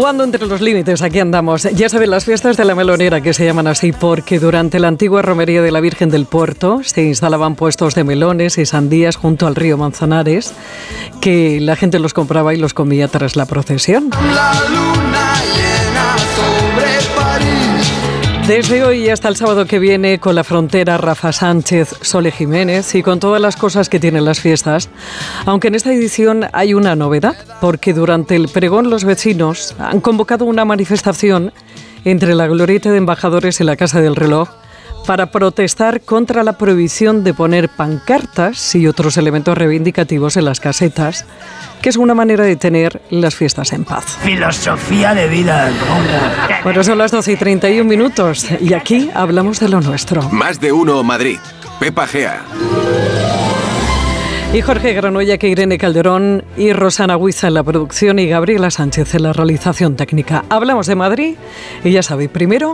Jugando entre los límites, aquí andamos. Ya saben, las fiestas de la melonera, que se llaman así porque durante la antigua romería de la Virgen del Puerto se instalaban puestos de melones y sandías junto al río Manzanares, que la gente los compraba y los comía tras la procesión. La luna llena sobre París. Desde hoy hasta el sábado que viene, con la frontera, Rafa Sánchez, Sole Jiménez y con todas las cosas que tienen las fiestas. Aunque en esta edición hay una novedad, porque durante el pregón los vecinos han convocado una manifestación entre la glorieta de embajadores y la Casa del Reloj para protestar contra la prohibición de poner pancartas y otros elementos reivindicativos en las casetas, que es una manera de tener las fiestas en paz. Filosofía de vida. Bueno, son las 12:31 y aquí hablamos de lo nuestro. Más de uno Madrid. Pepa Gea. Y Jorge Granolla, que Irene Calderón y Rosana Huiza en la producción y Gabriela Sánchez en la realización técnica. Hablamos de Madrid y ya sabéis, primero